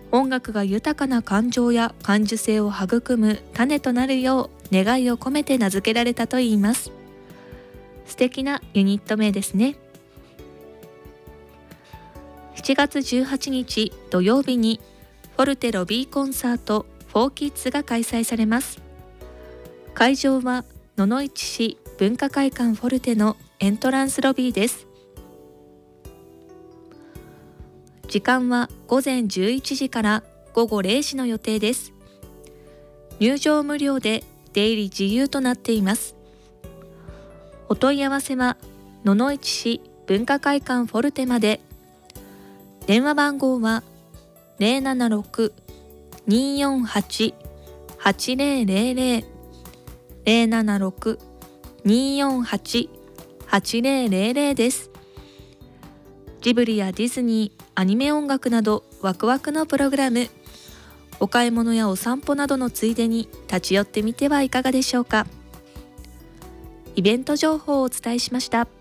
音楽が豊かな感情や感受性を育む種となるよう願いを込めて名付けられたといいます。素敵なユニット名ですね。7月18日土曜日にフォルテロビーコンサート4キッズが開催されます。会場は野々市市文化会館フォルテのエントランスロビーです。時間は午前11時から午後0時の予定です。入場無料で出入り自由となっています。お問い合わせは野々市市文化会館フォルテまで。電話番号は 076-248-8000 076-248-8000 です。ジブリやディズニー、アニメ音楽などワクワクのプログラム、お買い物やお散歩などのついでに立ち寄ってみてはいかがでしょうか。イベント情報をお伝えしました。